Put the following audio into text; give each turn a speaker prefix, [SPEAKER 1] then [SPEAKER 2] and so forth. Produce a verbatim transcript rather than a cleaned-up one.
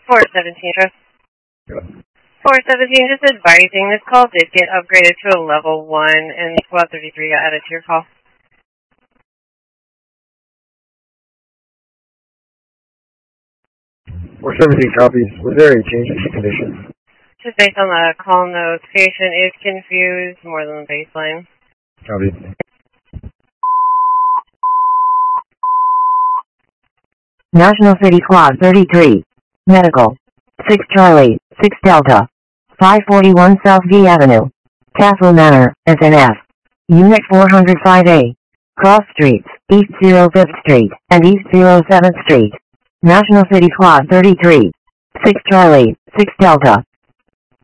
[SPEAKER 1] four seventeen, four seventeen, just advising, this call did get upgraded to a level one, and Squad thirty-three got added to your call.
[SPEAKER 2] four seventeen copies. Was there any changes to conditions?
[SPEAKER 1] Just based on the call notes, patient is confused more than the baseline.
[SPEAKER 2] Copy.
[SPEAKER 3] National City Squad thirty-three. Medical. six Charlie, six Delta. five forty-one South V Avenue. Castle Manor, S N F. Unit four oh five A. Cross Streets, East oh fifth Street, and East oh seventh Street. National City Squad thirty-three. six Charlie, six Delta.